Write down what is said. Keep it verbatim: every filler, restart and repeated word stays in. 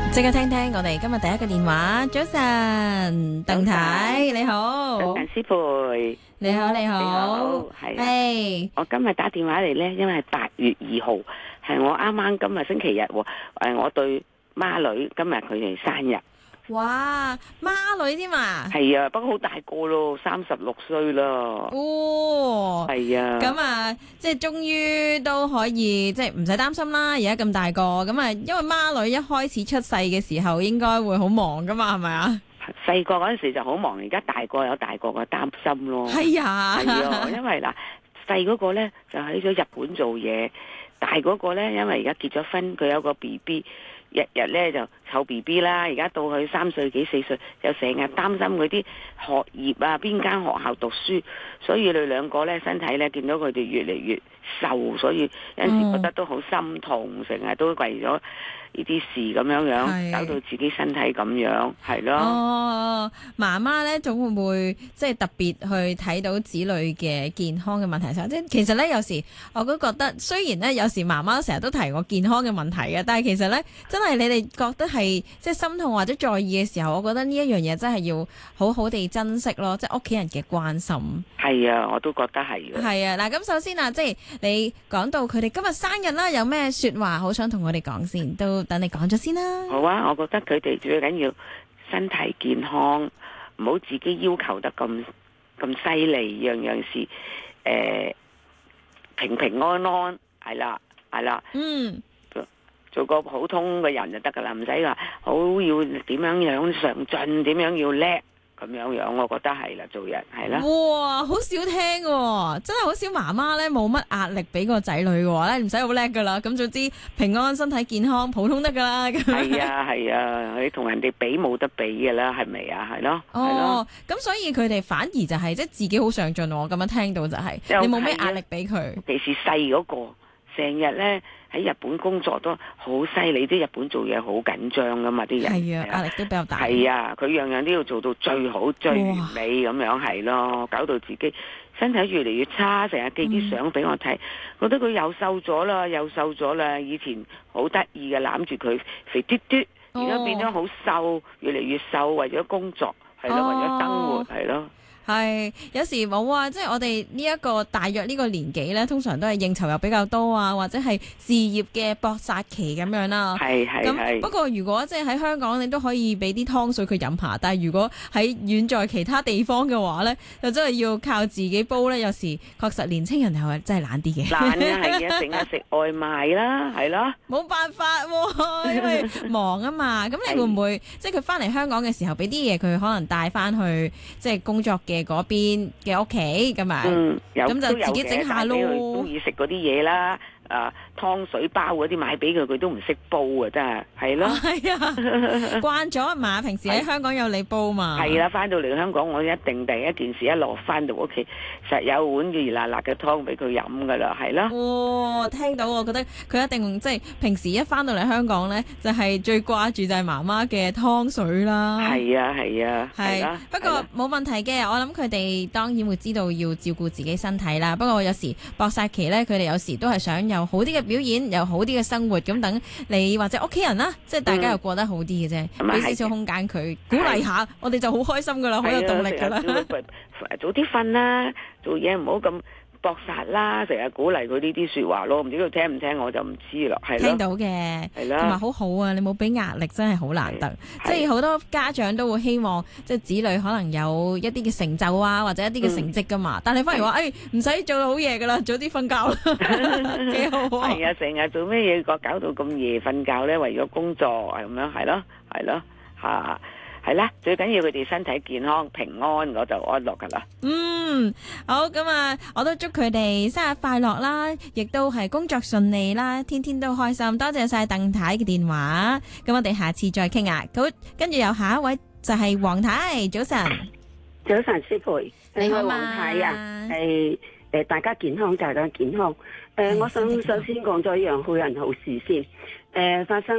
即刻聽聽我哋今日第一個電話。早晨，鄧太你好。 早晨，師傅你好，你好， 係啊。 係我今日打電話嚟咧，因為係八月二號，係我啱啱今日星期日喎。誒，我對孖女今日佢哋生日。 哇，孖女添啊！ 係啊，不過好大個咯，三十六歲啦。 哦， 係啊。 咁啊，即係終於都可以，即係唔使擔心啦。而家咁大個，咁啊，因為孖女一開始出世嘅時候，應該會好忙噶嘛，係咪啊？ 細個嗰陣時就好忙，而家大個有大個嘅擔心咯。 係啊， 係啊，因為嗱，細嗰個咧就喺咗日本做嘢，大嗰個咧因為而家結咗婚，佢有個 B B。日日咧就湊 B B 啦，而家到佢三歲幾四歲，就成日擔心佢啲學業啊，邊間學校讀書，所以佢兩個咧身體咧見到佢哋越嚟越瘦，所以有陣時覺得都好心痛，成日都為咗呢啲事咁樣樣，搞到自己身體咁樣，係咯。 哦，媽媽咧總會唔會即係特別去睇到子女嘅健康嘅問題上？即係其實咧有時我都覺得，雖然咧有時媽媽成日都提我健康嘅問題嘅，但係其實咧真係你哋覺得係即係心痛或者在意嘅時候，我覺得呢一樣嘢真係要好好地珍惜咯，即係屋企人嘅關心。 係啊，我都覺得係。 係啊，嗱咁首先啊，即係你講到佢哋今日生日啦，有咩說話好想同我哋講先？都等你講咗先啦。 好啊，我覺得佢哋最緊要身體健康，唔好自己要求得咁咁犀利，樣樣事誒、呃、平平安安，係啦係啦。 嗯。 做個普通嘅人就得噶啦，唔使話好要點樣樣上進，點樣要叻咁樣樣，我覺得係啦，做人係啦。 哇，好少聽喎，真係好少媽媽咧冇乜壓力俾個仔女嘅話咧，唔使好叻噶啦，咁總之平安身體健康，普通得噶啦。 係啊係啊，你同人哋比冇得比噶啦，係咪啊？係咯。 哦，咁所以佢哋反而就係即係自己好上進喎，我咁樣聽到就係、是，你冇咩壓力俾佢。 尤其是細嗰個，成日咧。喺日本工作都好犀利，啲日本做嘢好緊張噶嘛，啲人係啊，壓力都比較大。 係啊，佢樣樣都要做到最好最完美咁樣，係咯，搞到自己身體越嚟越差，成日寄啲相俾我睇，嗯、覺得佢又瘦咗啦，又瘦咗啦。以前好得意嘅攬住佢肥嘟嘟，而家變咗好瘦，越嚟越瘦，為咗工作係咯，為咗生活係咯。 係有時冇啊，即係我哋呢一個大約呢個年紀咧，通常都係應酬又比較多啊，或者係事業嘅搏殺期咁樣啦。 係係係。 不過如果即係喺香港，你都可以俾啲湯水佢飲下。但係如果喺遠在其他地方嘅話咧，就真係要靠自己煲咧。有時確實年青人係真係懶啲嘅。 懶啊，係啊，成日食外賣啦，係咯。 冇辦法喎，因為忙啊嘛。咁你會唔會即係佢翻嚟香港嘅時候，俾啲嘢佢可能帶翻去即係工作嘅嗰邊嘅屋企咁啊？嗯，咁就自己整下咯。 中意食嗰啲嘢啦，啊湯水包嗰啲買俾佢，佢都唔識煲啊！真係係咯。係啊， 慣咗啊嘛。平時喺香港有你煲嘛。係啦，翻到嚟香港，我一定第一件事一落翻到屋企，實有碗嘅熱辣辣嘅湯俾佢飲噶啦，係咯。 哇！聽到我覺得佢一定即係平時一翻到嚟香港咧，就係最掛住就係媽媽嘅湯水啦。 係啊係啊，係啦。 不過冇問題嘅，我諗佢哋當然會知道要照顧自己身體啦。不過有時搏殺期咧，佢哋有時都係想有好啲嘅表演，有好啲嘅生活，咁等你或者屋企人啦，即係大家又過得好啲嘅啫，俾少少空間佢，鼓勵下，我哋就好開心噶啦，好有動力噶啦。 早啲瞓啦，做嘢唔好咁搏殺啦，成日鼓勵佢呢啲說話咯，唔知佢聽唔聽我就唔知啦，係咯。聽到嘅，係啦，同埋好好啊，你冇俾壓力真係好難得，即係好多家長都會希望即係子女可能有一啲嘅成就啊，或者一啲嘅成績噶嘛，嗯、但係你反而話誒唔使做到好夜噶啦，早啲瞓覺啦，幾好啊！係啊，成日做咩嘢個搞到咁夜瞓覺咧？為咗工作係咁樣，係咯，係咯，吓。係啦，最緊要佢哋身體健康平安，我就安樂噶啦。嗯，好，咁啊，我都祝佢哋生日快樂啦，亦都係工作順利啦，天天都開心。多謝晒鄧太嘅電話，咁我哋下次再傾啊。好，跟住有下一位就係黃太，早晨。 早晨，師傅， 你好嘛？ 黃太啊，係誒，大家健康，大家健康。誒、呃，我想首先講咗一樣好人好事先。誒、呃，發生